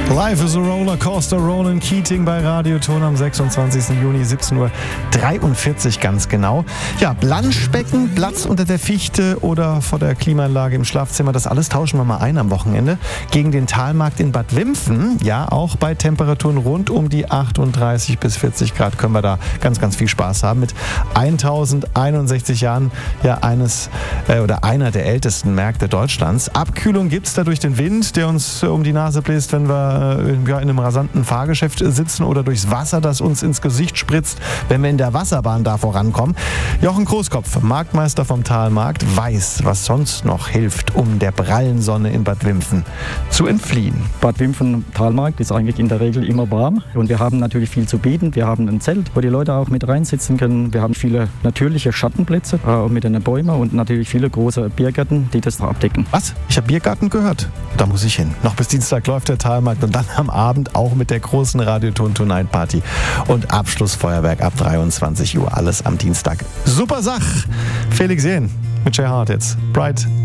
Life is a Rollercoaster, Ronan Keating bei Radioton am 26. Juni, 17:43 Uhr ganz genau. Ja, Planschbecken, Platz unter der Fichte oder vor der Klimaanlage im Schlafzimmer, das alles tauschen wir mal ein am Wochenende gegen den Talmarkt in Bad Wimpfen. Ja, auch bei Temperaturen rund um die 38 bis 40 Grad können wir da ganz, ganz viel Spaß haben. Mit 1061 Jahren ja einer der ältesten Märkte Deutschlands. Abkühlung gibt es da durch den Wind, der uns um die Nase bläst, wenn wir in einem rasanten Fahrgeschäft sitzen, oder durchs Wasser, das uns ins Gesicht spritzt, wenn wir in der Wasserbahn da vorankommen. Jochen Großkopf, Marktmeister vom Talmarkt, weiß, was sonst noch hilft, um der prallen Sonne in Bad Wimpfen zu entfliehen. Bad Wimpfen Talmarkt ist eigentlich in der Regel immer warm und wir haben natürlich viel zu bieten. Wir haben ein Zelt, wo die Leute auch mit reinsitzen können. Wir haben viele natürliche Schattenplätze mit den Bäumen und natürlich viele große Biergärten, die das abdecken. Was? Ich habe Biergarten gehört. Da muss ich hin. Noch bis Dienstag läuft der Talmarkt und dann am Abend auch mit der großen Radioton Tonight Party und Abschlussfeuerwerk ab 23 Uhr. Alles am Dienstag. Super Sach! Felix Jähn mit Jay Hart jetzt. Bright